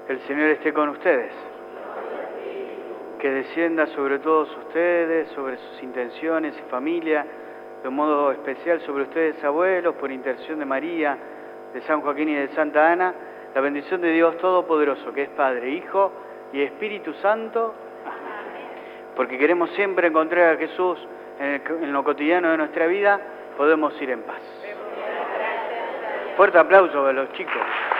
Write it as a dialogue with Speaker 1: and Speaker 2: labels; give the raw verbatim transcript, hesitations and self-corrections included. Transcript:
Speaker 1: El Señor esté con ustedes. Que descienda sobre todos ustedes, sobre sus intenciones y familia, de un modo especial sobre ustedes, abuelos, por intercesión de María, de San Joaquín y de Santa Ana, la bendición de Dios Todopoderoso, que es Padre, Hijo y Espíritu Santo. Porque queremos siempre encontrar a Jesús en, el, en lo cotidiano de nuestra vida, podemos ir en paz. Fuerte aplauso a los chicos.